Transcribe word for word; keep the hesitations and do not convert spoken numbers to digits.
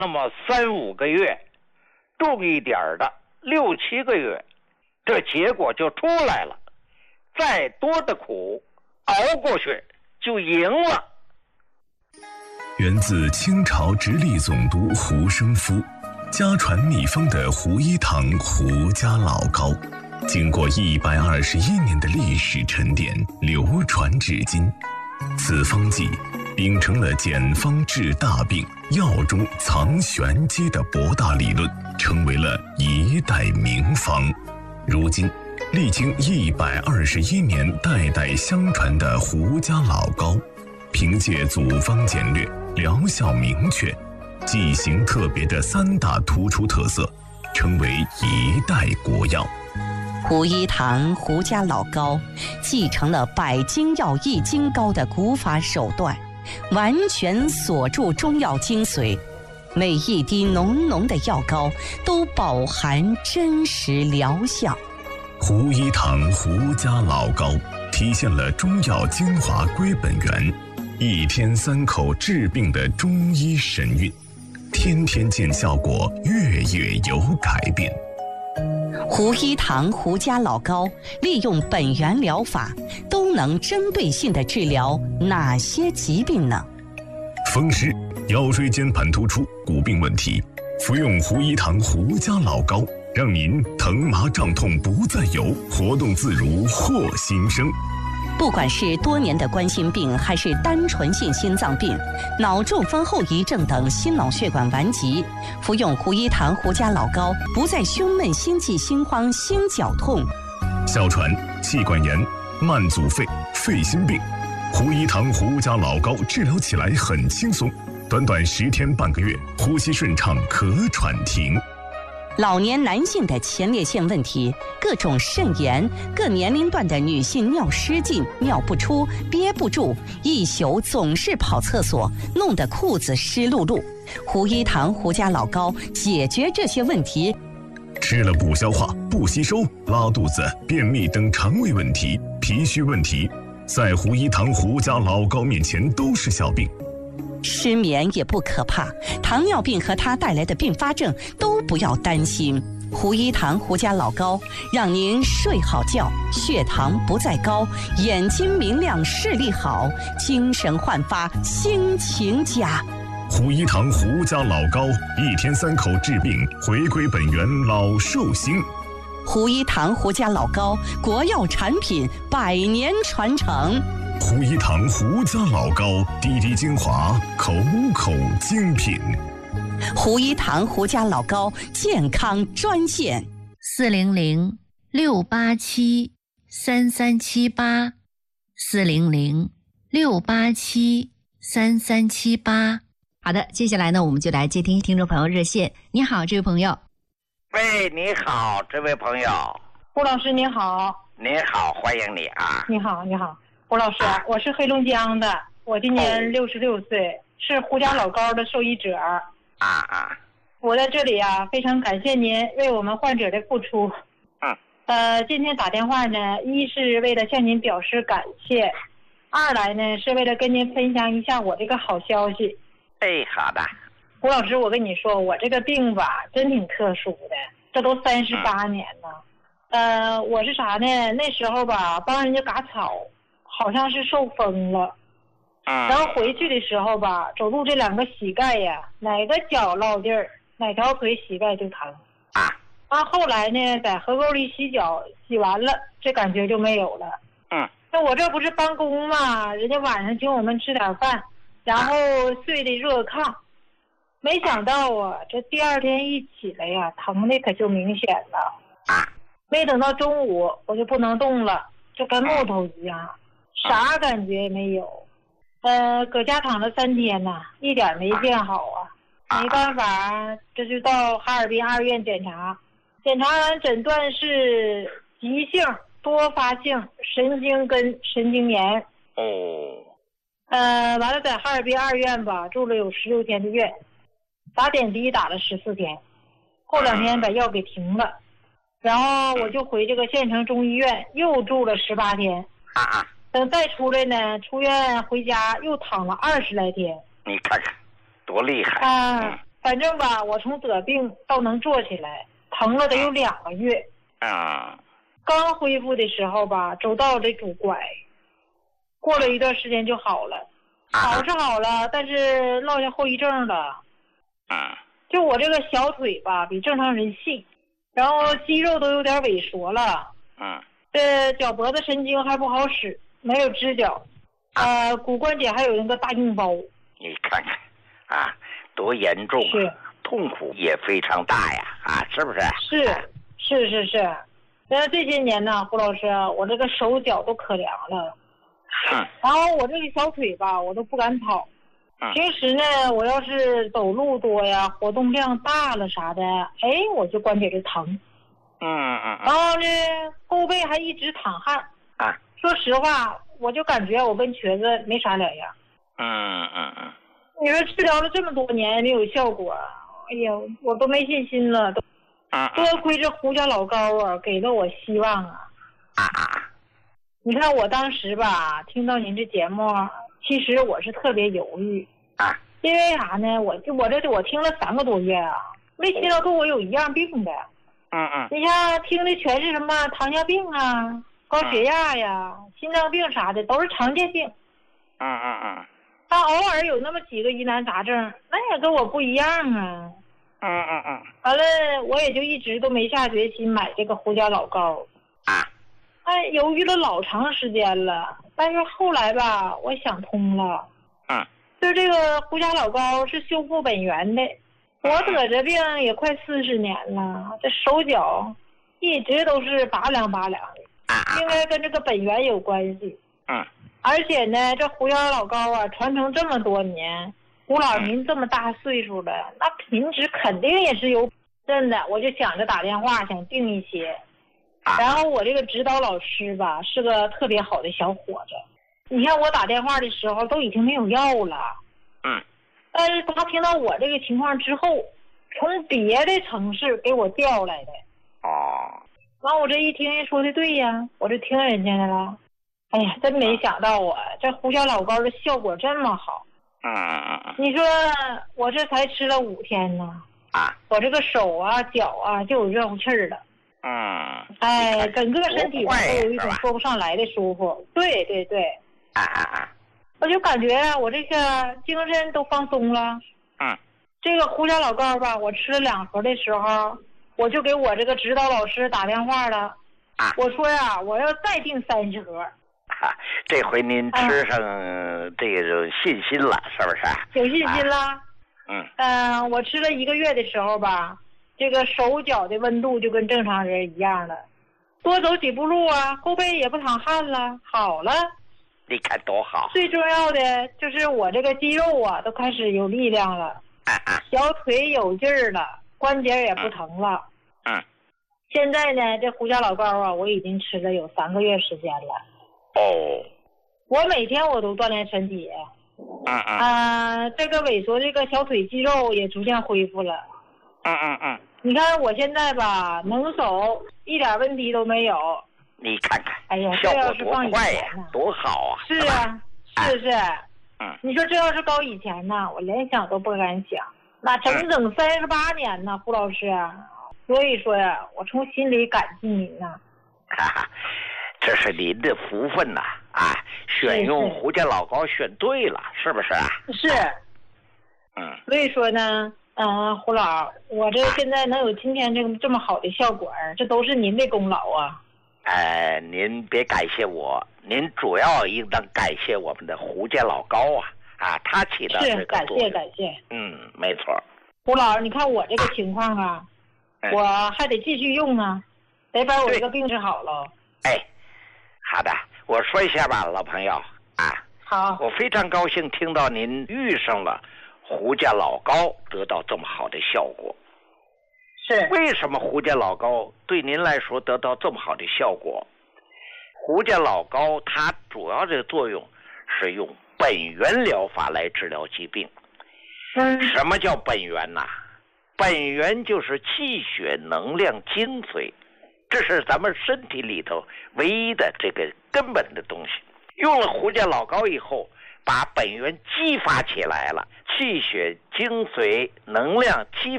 那么三五个月，重一点的六七个月，这结果就出来了。再多的苦熬过去就赢了。 源自清朝直隶总督胡生夫家传秘方的胡一堂胡家老膏，经过一百二十一年的历史沉淀，流传至今。此方剂秉承了简方治大病、药中藏玄机的博大理论，成为了一代名方。如今历经一百二十一年代代相传的胡家老膏，凭借组方简略、疗效明确、剂型特别的三大突出特色，成为一代国药。 胡一堂胡家老膏继承了百金药益精膏的古法手段，完全锁住中药精髓，每一滴浓浓的药膏都饱含真实疗效。 胡一堂胡家老膏体现了中药精华归本源，一天三口治病的中医神韵，天天见效果，月月有改变。 胡一堂胡家老膏利用本源疗法，都能针对性地治疗哪些疾病呢？ 风湿、腰椎间盘突出、骨病问题，服用胡一堂胡家老膏，让您疼麻胀痛不再有，活动自如获新生。 不管是多年的冠心病，还是单纯性心脏病、脑中风后遗症等心脑血管顽疾，服用胡一堂胡家老膏，不再胸闷、心悸、心慌、心绞痛。 哮喘、气管炎、慢阻肺、肺心病，胡一堂胡家老膏治疗起来很轻松，短短十天半个月，呼吸顺畅，咳喘停。 老年男性的前列腺问题，各种肾炎，各年龄段的女性尿失禁、尿不出、憋不住，一宿总是跑厕所，弄得裤子湿漉漉。胡一堂胡家老膏解决这些问题。 吃了不消化、不吸收、拉肚子、便秘等肠胃问题、脾虚问题，在胡一堂胡家老膏面前都是小病。 失眠也不可怕，糖尿病和它带来的并发症都不要担心。胡一堂胡家老膏让您睡好觉，血糖不再高，眼睛明亮，视力好，精神焕发，心情佳。 胡一堂胡家老膏，一天三口治病，回归本源，老寿星。 胡一堂胡家老膏，国药产品，百年传承。 胡一堂胡家老膏，滴滴精华，口口精品。 胡一堂胡家老膏健康专线： 四零零六八七三三七八，四零零六八七三三七八。好的，接下来呢，我们就来接听听众朋友热线。你好，这位朋友。 喂，你好，这位朋友。 胡老师你好。 你好，欢迎你啊。 你好，你好。胡老师，我是黑龙江的，我今年六十六岁，是胡家老膏的受益者。 啊啊！ 我在这里啊，非常感谢您为我们患者的付出。 嗯。 呃，今天打电话呢，一是为了向您表示感谢，二来呢是为了跟您分享一下我这个好消息。 哎，好的。 胡老师，我跟你说，我这个病吧，真挺特殊的，这都三十八年了。嗯、呃，我是啥呢？那时候吧，帮人家割草。好像是受风了，然后回去的时候吧，走路这两个膝盖呀，哪个脚落地儿，哪条腿膝盖就疼。啊，啊，后来呢，在河沟里洗脚，洗完了，这感觉就没有了。 嗯， 那我这不是帮工嘛，人家晚上请我们吃点饭，然后睡的热炕，没想到啊，这第二天一起来呀，疼的可就明显了。啊，没等到中午，我就不能动了，就跟木头一样。啥感觉也没有，呃，搁家躺了三天呐，一点没见好啊，没办法，这就到哈尔滨二院检查，检查完诊断是急性多发性神经根神经炎。 哦， 呃，完了在哈尔滨二院吧，住了有十六天的院，打点滴打了十四天，后两天把药给停了，然后我就回这个县城中医院又住了十八天。 啊啊。 等再出来呢，出院回家又躺了二十来天。 你看看，多厉害！ 啊， 反正吧，我从得病到能坐起来，疼了得有两个月。 啊。 刚恢复的时候吧，走道得拄拐，过了一段时间就好了。好是好了，但是落下后遗症了。 嗯。 就我这个小腿吧，比正常人细，然后肌肉都有点萎缩了。 嗯。 这脚脖子神经还不好使，没有支脚，呃，骨关节还有那个大硬包。 你看看，啊，多严重啊！ 是， 痛苦也非常大呀，啊，是不是？ 是，是是是。然后这些年呢，胡老师，我这个手脚都可凉了。 嗯。 然后我这个小腿吧，我都不敢跑。 嗯。 平时呢，我要是走路多呀，活动量大了啥的，哎，我就关节就疼。 嗯嗯。 然后呢，后背还一直淌汗。 啊。 说实话，我就感觉我跟瘸子没啥两样。 嗯嗯嗯。 你说治疗了这么多年没有效果，哎呀，我都没信心了，都。 嗯。 多亏这胡家老高啊，给了我希望啊。 啊啊。 你看我当时吧，听到您这节目，其实我是特别犹豫啊， 因为啥呢？我就我这我听了三个多月啊，没听到跟我有一样病的。 嗯嗯。 你像听的全是什么糖尿病啊、高血压呀、嗯、心脏病啥的，都是常见病。 嗯嗯嗯。 他偶尔有那么几个疑难杂症，那也跟我不一样啊。 嗯嗯嗯。 完了，我也就一直都没下决心买这个胡家老高。 啊。 哎，犹豫了老长时间了，但是后来吧，我想通了。 嗯。 就这个胡家老高是修复本源的。我得这病也快四十年了，这手脚一直都是拔凉拔凉的，应该跟这个本源有关系。 嗯。 而且呢，这胡家老高啊，传承这么多年，胡老您这么大岁数了，那品质肯定也是有。真的，我就想着打电话想订一些。然后我这个指导老师吧，是个特别好的小伙子。你看我打电话的时候都已经没有药了。 嗯。 但是他听到我这个情况之后，从别的城市给我调来的。 哦。 完我这一听人说的对呀，我就听人家的了。哎呀，真没想到啊，这胡椒老膏的效果这么好。 嗯嗯嗯。 你说我这才吃了五天呢。 啊。 我这个手啊脚啊就有热乎气儿了。 嗯。 哎，整个身体都有一种说不上来的舒服。对对对。 啊啊啊！ 我就感觉啊，我这个精神都放松了。 嗯。 这个胡椒老膏吧，我吃了两盒的时候，我就给我这个指导老师打电话了。 啊。 我说呀，我要再订三十盒。 啊，这回您吃上这种信心了，是不是？ 有信心了。 啊、嗯。 嗯、呃，我吃了一个月的时候吧，这个手脚的温度就跟正常人一样了，多走几步路啊，后背也不淌汗了，好了。 你看多好！ 最重要的就是我这个肌肉啊，都开始有力量了， 啊啊、 小腿有劲儿了，关节也不疼了。 嗯。嗯现在呢，这胡椒老膏啊，我已经吃了有三个月时间了。 哦。 我每天我都锻炼身体。 嗯嗯。 啊，这个萎缩这个小腿肌肉也逐渐恢复了。 嗯嗯嗯。 你看我现在吧，能走，一点问题都没有。 你看看， 哎呀， 效果多快呀，多好啊！ 是啊，是是。 嗯。 你说这要是高以前呢，我连想都不敢想。那整整三十八年呢，胡老师。所以说呀，我从心里感激您呐。 哈哈，这是您的福分呐！啊，选用胡家老膏选对了，是不是啊？ 是。 嗯。 所以说呢，嗯、呃，胡老，我这现在能有今天这个这么好的效果，这都是您的功劳啊。 呃，您别感谢我，您主要应当感谢我们的胡家老高啊！啊，他起到这个作用。是，感谢感谢。 嗯，没错。 胡老，你看我这个情况啊，嗯、我还得继续用啊，得把我这个病治好了。 哎，好的，我说一下吧，老朋友啊。 好。 我非常高兴听到您遇上了胡家老高，得到这么好的效果。 是。 为什么胡家老高对您来说得到这么好的效果？胡家老高它主要的作用是用本源疗法来治疗疾病。 嗯。 什么叫本源呐、啊？本源就是气血能量精髓，这是咱们身体里头唯一的这个根本的东西。用了胡家老膏以后， 把本源激发起来了，气血精髓能量激